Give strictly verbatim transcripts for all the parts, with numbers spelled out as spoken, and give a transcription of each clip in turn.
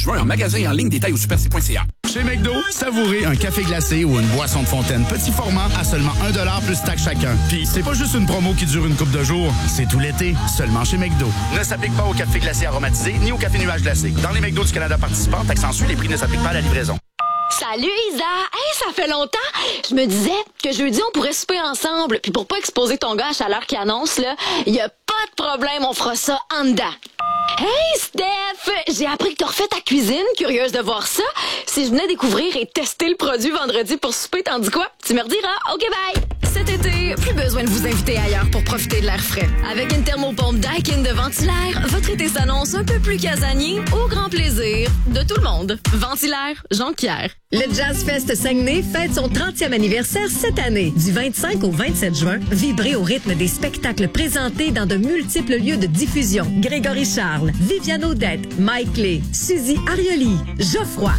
Je veux un magasin en ligne, détail au super c point c a. Chez McDo, savourez un café glacé ou une boisson de fontaine petit format à seulement un dollar plus taxe chacun. Puis c'est pas juste une promo qui dure une couple de jours, c'est tout l'été, seulement chez McDo. Ne s'applique pas au café glacé aromatisé ni au café nuage glacé. Dans les McDo du Canada participants, taxe en sus, les prix ne s'appliquent pas à la livraison. Salut Isa! Hey, ça fait longtemps! Je me disais que jeudi, on pourrait souper ensemble. Puis pour pas exposer ton gars à la chaleur qui annonce, là, y a pas de problème, on fera ça en dedans. Hey Steph! J'ai appris que t'as refait ta cuisine, curieuse de voir ça. Si je venais découvrir et tester le produit vendredi pour souper, t'en dis quoi? Tu me rediras. OK, bye! Cet été, plus besoin de vous inviter ailleurs pour profiter de l'air frais. Avec une thermopompe Daikin de Ventilaire, votre été s'annonce un peu plus casanier, au grand plaisir de tout le monde. Ventilaire, Jonquière. Le Jazz Fest Saguenay fête son trentième anniversaire cette année. Du vingt-cinq au vingt-sept juin, vibrez au rythme des spectacles présentés dans de multiples lieux de diffusion. Grégory Charles, Viviane Odette, Mike Lay, Suzy Arioli, Geoffroy.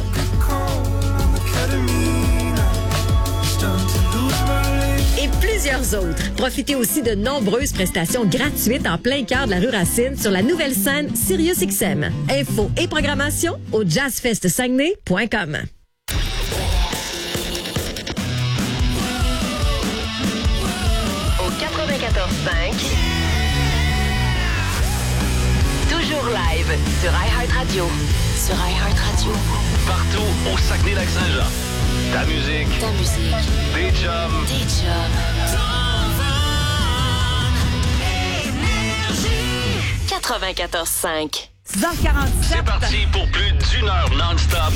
Et plusieurs autres. Profitez aussi de nombreuses prestations gratuites en plein cœur de la rue Racine sur la nouvelle scène SiriusXM. Infos et programmation au jazz fest saguenay point com. Au quatre-vingt-quatorze cinq. Toujours live sur iHeartRadio. Sur iHeartRadio. Partout au Saguenay-Lac-Saint-Jean. Ta musique. Ta musique. Des chums. Des chums. quatre-vingt-quatorze cinq. six heures quarante-sept. C'est parti pour plus d'une heure non-stop.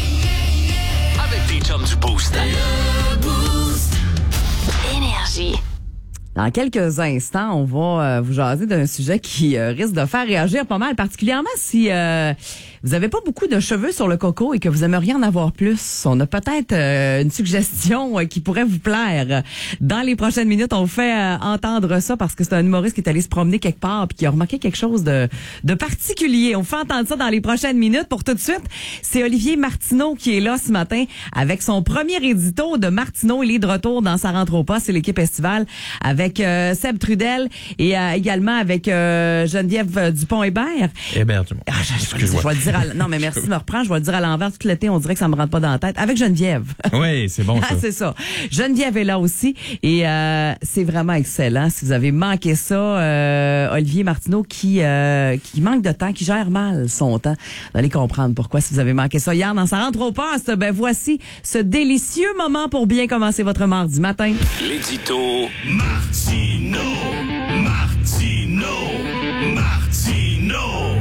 Avec des chums du Boost. Le Boost. Énergie. Dans quelques instants, on va euh, vous jaser d'un sujet qui euh, risque de faire réagir pas mal, particulièrement si euh, vous avez pas beaucoup de cheveux sur le coco et que vous aimeriez en avoir plus. On a peut-être euh, une suggestion euh, qui pourrait vous plaire. Dans les prochaines minutes, on vous fait euh, entendre ça parce que c'est un humoriste qui est allé se promener quelque part puis qui a remarqué quelque chose de, de particulier. On vous fait entendre ça dans les prochaines minutes. Pour tout de suite, c'est Olivier Martineau qui est là ce matin avec son premier édito de Martineau. Il est de retour dans sa rentre au poste. C'est l'équipe estivale avec euh, Seb Trudel et euh, également avec euh, Geneviève Dupont-Hébert. Hébert, du moins. Ah, je, je, je, je vais le dire à, non, mais merci de me reprendre. Je vais le dire à l'envers tout l'été. On dirait que ça me rentre pas dans la tête. Avec Geneviève. Oui, c'est bon, ça. Ah, c'est ça. Geneviève est là aussi. Et euh, c'est vraiment excellent. Si vous avez manqué ça, euh, Olivier Martineau qui euh, qui manque de temps, qui gère mal son temps. Vous allez comprendre pourquoi. Si vous avez manqué ça hier dans sa rentre au poste, ben voici ce délicieux moment pour bien commencer votre mardi matin. L'édito Martino, Martino, Martino.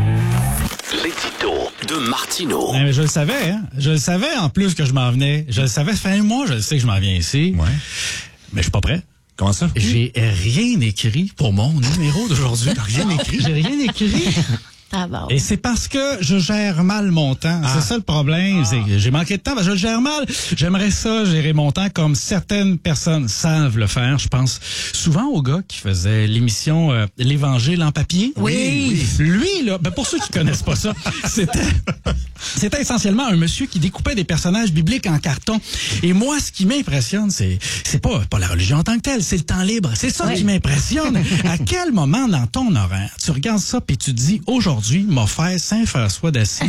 L'édito de Martineau. Mais je le savais, hein. Je le savais en plus que je m'en venais. Je le savais, ça fait un mois, je le sais que je m'en viens ici. Ouais. Mais je suis pas prêt. Comment ça? J'ai rien écrit pour mon numéro d'aujourd'hui. T'as rien écrit? J'ai rien écrit. Ah bon. Et c'est parce que je gère mal mon temps. Ah. C'est ça le problème. Ah. C'est que j'ai manqué de temps, parce que je le gère mal. J'aimerais ça, gérer mon temps comme certaines personnes savent le faire. Je pense souvent au gars qui faisait l'émission euh, L'Évangile en papier. Oui. oui. Lui, là, ben pour ceux qui connaissent pas ça, c'était... C'était essentiellement un monsieur qui découpait des personnages bibliques en carton. Et moi, ce qui m'impressionne, c'est c'est pas pas la religion en tant que telle, c'est le temps libre. C'est ça ouais. qui m'impressionne. À quel moment dans ton horaire, tu regardes ça puis tu te dis, aujourd'hui, m'a fait Saint-François d'Assise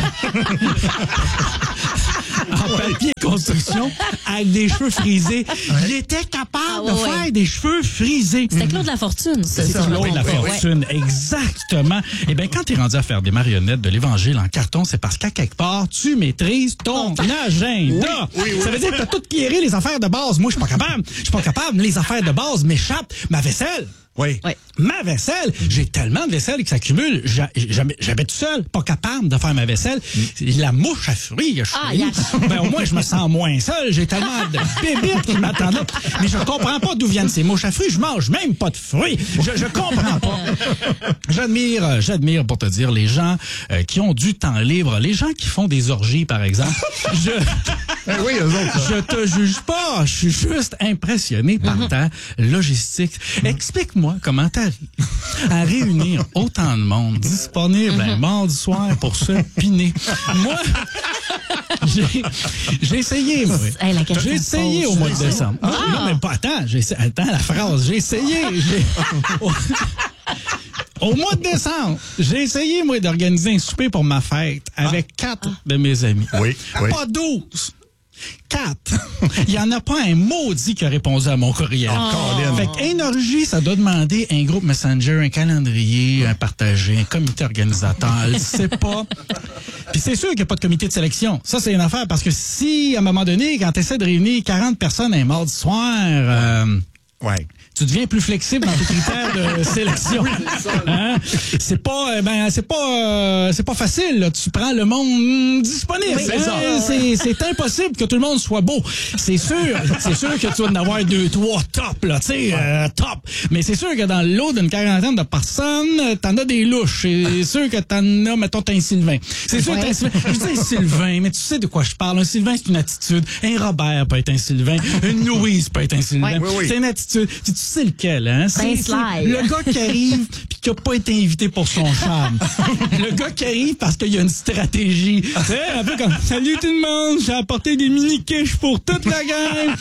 en papier construction avec des cheveux frisés. Il était capable Ah, ouais, de ouais. faire des cheveux frisés. C'était Claude Lafortune, ça. C'est Claude Ouais. Lafortune, exactement. Eh bien, quand t'es rendu à faire des marionnettes de l'Évangile en carton, c'est parce qu'à quelque part, tu maîtrises ton agenda. Oui, oui, oui. Ça veut dire que t'as tout pierré les affaires de base. Moi, je suis pas capable. Je suis pas capable. Les affaires de base m'échappent. Ma vaisselle. Oui. Oui. Ma vaisselle, j'ai tellement de vaisselle qui s'accumule. J'a- J'habite j'habite tout seul, pas capable de faire ma vaisselle. La mouche à fruits, je Ah, suis. yes. Ben, au moins, je me sens moins seul. J'ai tellement de bébites qui m'attendent là. Mais je comprends pas d'où viennent ces mouches à fruits. Je mange même pas de fruits. Je, je comprends pas. J'admire, euh, j'admire, pour te dire, les gens euh, qui ont du temps libre. Les gens qui font des orgies, par exemple. Je, Oui, eux autres. je te juge pas. Je suis juste impressionné par ta logistique. Explique-moi comment t'arrives à réunir autant de monde disponible un mardi soir pour se piner. Moi, j'ai, j'ai essayé, moi. Hey, la question J'ai se essayé pose. au mois de décembre. Ah. Non, mais pas, attends, j'ai, attends la phrase. J'ai essayé. J'ai, au, Au mois de décembre, j'ai essayé, moi, d'organiser un souper pour ma fête avec ah. quatre ah. de mes amis. Oui, oui. Pas douze. Quatre. Il n'y en a pas un maudit qui a répondu à mon courriel. Oh. Fait qu'Énergie, ça doit demander un groupe Messenger, un calendrier, un partagé, un comité organisateur. C'est pas. Puis c'est sûr qu'il n'y a pas de comité de sélection. Ça, c'est une affaire parce que si, à un moment donné, quand tu essaies de réunir quarante personnes un mardi soir, euh, ouais. tu deviens plus flexible dans tes critères de sélection. Hein? C'est pas, ben, c'est pas, euh, c'est pas facile. Là. Tu prends le monde disponible. Oui, hein? c'est, c'est impossible que tout le monde soit beau. C'est sûr, c'est sûr que tu vas en avoir deux, trois top, là, tu sais, euh, top. Mais c'est sûr que dans le lot d'une quarantaine de personnes, t'en as des louches. C'est sûr que t'en as, mettons, t'as un Sylvain. C'est sûr que t'as un Sylvain. Je dis un Sylvain, mais tu sais de quoi je parle. Un Sylvain, c'est une attitude. Un Robert peut être un Sylvain. Une Louise peut être un Sylvain. Oui, oui. C'est une attitude. Tu sais lequel, hein? C'est, c'est le gars qui arrive pis qui a pas été invité pour son charme. Le gars qui arrive parce qu'il y a une stratégie. Tu sais, un peu comme, salut tout le monde, j'ai apporté des mini-quiches pour toute la gang.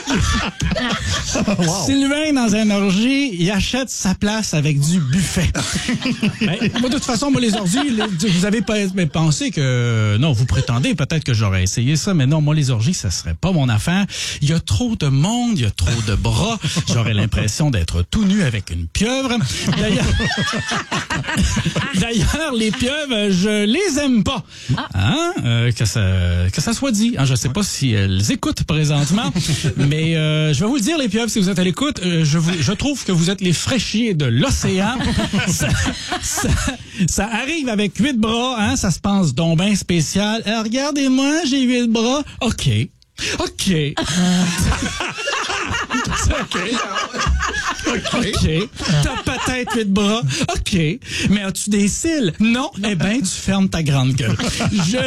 Wow. Sylvain, dans un orgie, il achète sa place avec du buffet. Ben, moi, de toute façon, moi, les orgies, les, vous avez pas pensé que, non, vous prétendez peut-être que j'aurais essayé ça, mais non, moi, les orgies, ça serait pas mon affaire. Il y a trop de monde, il y a trop de bras. J'aurais l'impression d'être tout nu avec une pieuvre. D'ailleurs, D'ailleurs les pieuvres, je les aime pas. Hein? Euh, que ça que ça soit dit. Hein, je sais pas si elles écoutent présentement, mais euh, je vais vous le dire, les pieuvres, si vous êtes à l'écoute, euh, je vous, je trouve que vous êtes les fraîchiers de l'océan. ça, ça, ça arrive avec huit bras, hein? Ça se pense donc bien spécial. Alors, regardez-moi, j'ai huit bras. OK. OK. OK. OK. T'as peut-être huit bras. OK. Mais as-tu des cils? Non. Eh bien, tu fermes ta grande gueule. Je,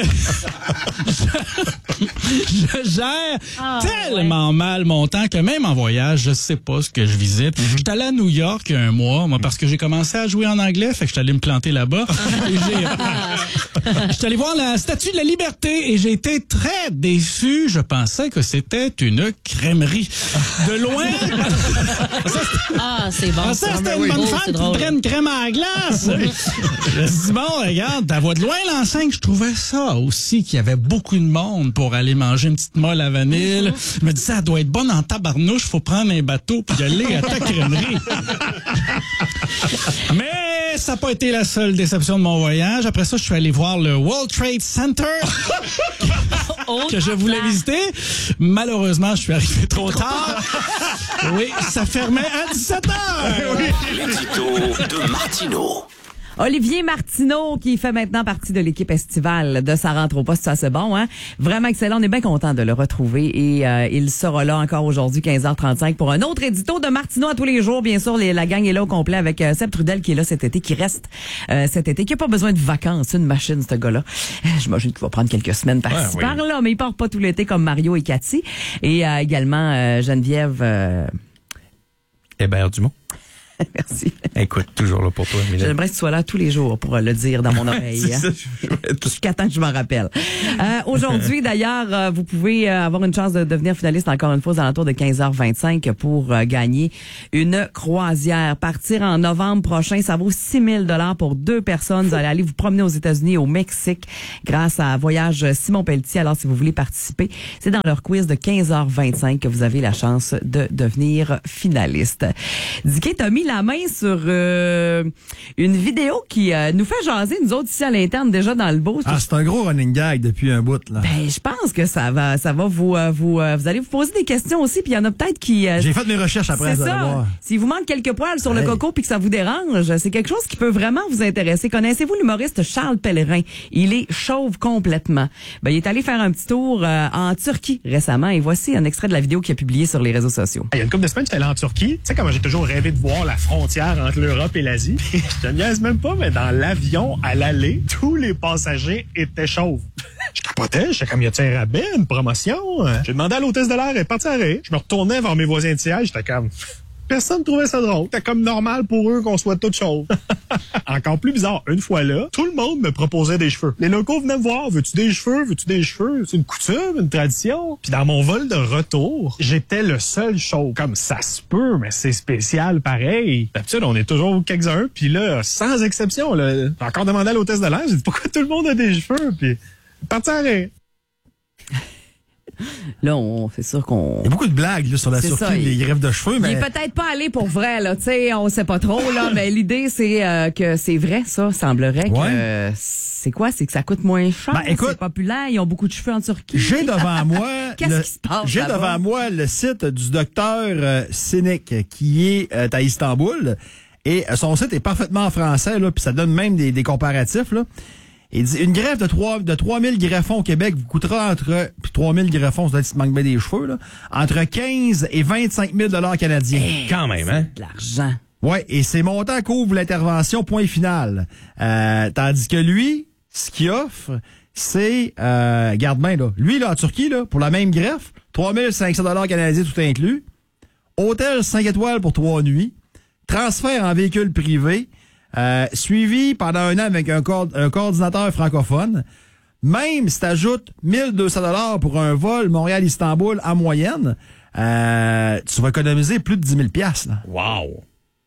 je, je gère oh, tellement ouais. mal mon temps que même en voyage, je sais pas ce que je visite. Mm-hmm. J'étais allé à New York il y a un mois, moi, parce que j'ai commencé à jouer en anglais, fait que j'étais allé me planter là-bas. Et j'ai, j'étais allé voir la Statue de la Liberté et j'ai été très déçu. Je pensais que c'était une crèmerie. De loin. Ah, c'est bon. Ça, c'était une bonne femme qui prenne une crème à la glace. Je me suis dit, bon, regarde, ta voix de loin, l'enceinte, je trouvais ça aussi, qu'il y avait beaucoup de monde pour aller manger une petite molle à vanille. Je me dis, ça doit être bon en tabarnouche, faut prendre un bateau puis y aller à ta crèmerie. Mais ça n'a pas été la seule déception de mon voyage. Après ça, je suis allé voir le World Trade Center que je voulais visiter. Malheureusement, je suis arrivé trop tard. Oui, ça fermait à dix-sept heures. L'édito de Martineau. Olivier Martineau, qui fait maintenant partie de l'équipe estivale de Ça rentre au poste, ça c'est bon, hein? Vraiment excellent, on est bien content de le retrouver et euh, il sera là encore aujourd'hui, quinze heures trente-cinq, pour un autre édito de Martineau à tous les jours. Bien sûr, les, la gang est là au complet avec euh, Seb Trudel qui est là cet été, qui reste euh, cet été, qui a pas besoin de vacances, c'est une machine, ce gars-là. J'imagine qu'il va prendre quelques semaines par-ci, ouais, par-là, oui. Mais il part pas tout l'été comme Mario et Cathy. Et euh, également euh, Geneviève... Euh... Hébert Dumont. Merci. Écoute, toujours là pour toi, Mylène. J'aimerais que tu sois là tous les jours pour le dire dans mon oreille. Hein? Jusqu'à temps que je m'en rappelle. Euh, aujourd'hui, d'ailleurs, euh, vous pouvez euh, avoir une chance de devenir finaliste encore une fois aux alentours de quinze heures vingt-cinq pour euh, gagner une croisière. Partir en novembre prochain, ça vaut six mille dollars pour deux personnes. Vous allez aller vous promener aux États-Unis et au Mexique grâce à Voyage Simon Pelletier. Alors, si vous voulez participer, c'est dans leur quiz de quinze heures vingt-cinq que vous avez la chance de devenir finaliste. Dicky, t'as mis la main sur euh, une vidéo qui euh, nous fait jaser, nous autres ici à l'interne, déjà dans le beau. Ah, c'est un gros running gag depuis un bout, là. Ben, je pense que ça va, ça va vous, euh, vous, euh, vous allez vous poser des questions aussi, puis il y en a peut-être qui... Euh, J'ai fait mes recherches après, c'est ça. ça. S'il vous manque quelques poils sur hey. le coco puis que ça vous dérange, c'est quelque chose qui peut vraiment vous intéresser. Connaissez-vous l'humoriste Charles Pellerin? Il est chauve complètement. Ben, il est allé faire un petit tour euh, en Turquie récemment, et voici un extrait de la vidéo qu'il a publié sur les réseaux sociaux. Il y a une couple de semaines, j'étais allé en Turquie. Tu sais comment j'ai toujours rêvé de voir la frontière entre l'Europe et l'Asie. Je te niaise même pas, mais dans l'avion, à l'aller, tous les passagers étaient chauves. Je capotais, j'étais comme, y a-t-il un rabais, une promotion? J'ai demandé à l'hôtesse de l'air, elle est partie à rire. Je me retournais vers mes voisins de siège, j'étais comme... Personne trouvait ça drôle. C'était comme normal pour eux qu'on soit toutes chauves. Encore plus bizarre, une fois là, tout le monde me proposait des cheveux. Les locaux venaient me voir, veux-tu des cheveux, veux-tu des cheveux? C'est une coutume, une tradition. Puis dans mon vol de retour, j'étais le seul chauve. Comme ça se peut, mais c'est spécial pareil. D'habitude, on est toujours quelques-uns. Puis là, sans exception, là, j'ai encore demandé à l'hôtesse de l'air, j'ai dit pourquoi tout le monde a des cheveux? Puis parti à rire. Là, on, c'est sûr qu'on... Il y a beaucoup de blagues là, sur la C'est surprise ça, des il- greffes de cheveux, mais... Il est peut-être pas allé pour vrai, là. Tu sais, on sait pas trop, là. Mais l'idée, c'est euh, que c'est vrai, ça. Semblerait que... Ouais. euh, c'est quoi? C'est que ça coûte moins cher. Ben, écoute, c'est populaire. Ils ont beaucoup de cheveux en Turquie. J'ai devant moi... Qu'est-ce le- qui se passe J'ai là-bas? devant moi le site du docteur euh, Sinek, qui est euh, à Istanbul. Et euh, son site est parfaitement en français, là, puis ça donne même des, des comparatifs, là. Il dit, une greffe de trois de trois mille greffons au Québec vous coûtera entre, puis trois mille greffons, ça doit être si tu manques bien des cheveux, là, entre quinze et vingt-cinq mille dollars canadiens. Quand même, hein? De l'argent. Ouais, et ces montants couvrent l'intervention, point final. Euh, tandis que lui, ce qu'il offre, c'est, euh, garde bien, là, lui, là, en Turquie, là, pour la même greffe, trois mille cinq cents dollars canadiens tout inclus, hôtel cinq étoiles pour trois nuits, transfert en véhicule privé, Euh, suivi pendant un an avec un, co- un coordinateur francophone. Même si tu ajoutes mille deux cents dollars pour un vol Montréal-Istanbul en moyenne, euh, tu vas économiser plus de dix mille piastres. Là. Wow!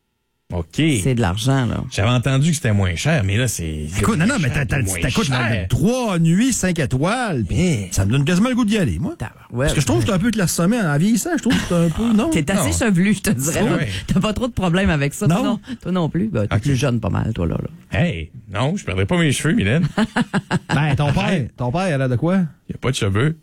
OK. C'est de l'argent, là. J'avais entendu que c'était moins cher, mais là, c'est... Écoute, non, non, mais t'as- t'as- moins t'écoutes cher. trois nuits, cinq étoiles, pis ça me donne quasiment le goût d'y aller, moi. Ouais, Parce que je trouve que j'étais un peu clairsemé en vieillissant, je trouve que c'est un peu, non? T'es assez Non. chevelu, je te dirais. Ouais. là. T'as pas trop de problèmes avec ça. Non. Toi non, toi non plus. Ben, t'es plus jeune pas mal, toi, là. là. Hey, non, je perdrais pas mes cheveux, Mylène. Ben, ton père, ton père, il a l'air de quoi? Il n'y a pas de cheveux.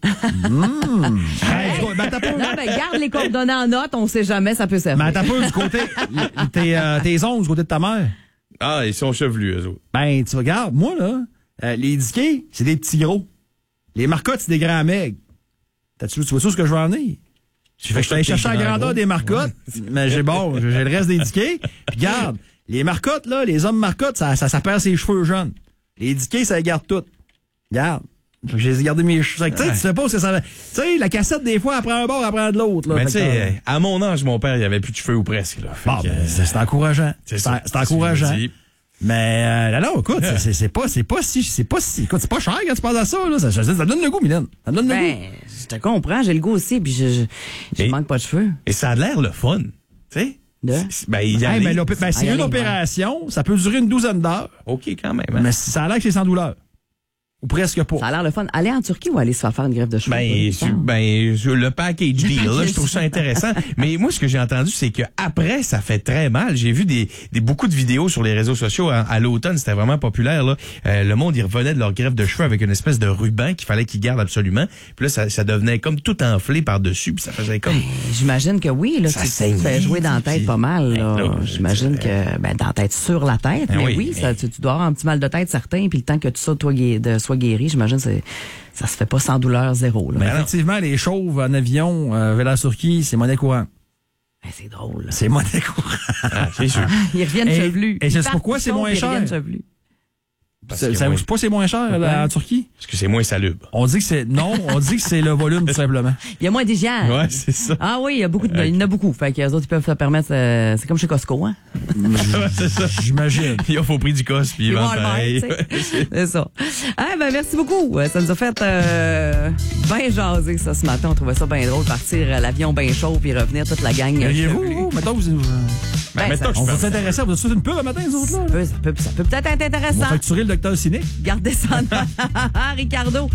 Mmh. Hey, ben, t'as pas... Non, ben, garde les coordonnées en note, on sait jamais, ça peut servir. Mais t'as pas du côté, tes, euh, tes ongles du côté de ta mère. Ah, ils sont chevelus, eux autres. Ben, tu regardes, moi, là, euh, les diquets, c'est des petits gros. Les marcottes, c'est des grands maigres. T'as-tu, tu vois ça ce que je veux en venir? Fait que je suis allé chercher la grandeur des marcottes, mais j'ai bon, j'ai j'ai le reste des diquets. Puis garde, les marcottes, là, les hommes marcottes, ça, ça, ça perd ses cheveux jeunes. Les diquets, ça les garde toutes. Garde. Fait que j'ai gardé mes cheveux. Tu sais, tu sais pas, c'est ça. Tu sais, la cassette, des fois, elle prend un bord, elle prend de l'autre, là. Mais Fait tu que, sais, à mon âge, mon père, il avait plus de cheveux ou presque, là. Fait bon, que, ben, c'est c'est encourageant. c'est C'est ça. c'est encourageant. C'est ce que je dis. Mais euh, là, non, écoute, c'est- c'est c'est pas, c'est pas si, c'est pas si, écoute, c'est pas cher quand tu penses à ça, là. Ça, ça, ça donne le goût, Mylène. Ça me donne le Ben, goût. je te comprends, j'ai le goût aussi, puis je, je, je Et- manque pas de cheveux. Et ça a l'air le fun. Tu sais? De? C'est- Ben, il y a Hey, mais l'opé- ben, c'est Ah, y une aller, opération, ça peut durer une douzaine d'heures, OK, quand même. Hein? mais ça a l'air que c'est sans douleur. Ou presque pas. Ça a l'air le fun. Aller en Turquie ou aller se faire faire une greffe de cheveux? Ben, sur, ben, sur le package deal, là, je trouve ça intéressant. Mais moi, ce que j'ai entendu, c'est que après, ça fait très mal. J'ai vu des, des beaucoup de vidéos sur les réseaux sociaux. À, à l'automne, c'était vraiment populaire, là. Euh, le monde, il revenait de leur greffe de cheveux avec une espèce de ruban qu'il fallait qu'ils gardent absolument. Puis là, ça, ça devenait comme tout enflé par-dessus. Puis ça faisait comme... J'imagine que oui, là, Ça tu, tu saignait, te fais jouer dans la tête puis- pas mal. Là. Ben, là, J'imagine je dirais- que ben, dans la tête, sur la tête, Ben mais oui, oui, mais- ça, tu, tu dois avoir un petit mal de tête certain, puis le temps que tout ça toi, gué- de, soit guéri, j'imagine que c'est- ça se fait pas sans douleur zéro. Là. Mais Ben non. effectivement, les chauves en avion euh, vers la Turquie, c'est monnaie courante. Ben, c'est drôle. là. C'est monnaie courante. Ah, c'est sûr. Ils reviennent Et- chevelus. et Ils c'est partent pourquoi tout c'est chauds, moins puis ils cher. reviennent chevelus. Parce Ça que ça moi- vous pas c'est moins cher là, en Turquie? Parce que c'est moins salubre. On dit que c'est non, on dit que c'est le volume tout simplement. Il y a moins d'hygiène. Ouais, c'est ça. Ah oui, il y a beaucoup de, il y en a beaucoup. Fait que les autres, ils peuvent se permettre, euh, c'est comme chez Costco, hein? Ouais, c'est ça. J'imagine. Il offre au prix du cost, puis il Puis vend Walmart, pareil. tu sais. C'est ça. Ah, ben, merci beaucoup. Ça nous a fait euh, bien jaser, ça, ce matin. On trouvait ça bien drôle, partir à l'avion bien chaud, puis revenir toute la gang. Voyez-vous, chevelue. vous, mettons, vous, vous- Ben, Ben, mettons ça- que je on va pense- s'intéresser, vous êtes une pub le matin, les autres, Ça là? peut, ça peut, ça peut peut-être être On va intéressant. facturer le docteur Ciné. Gardez ça en Ricardo.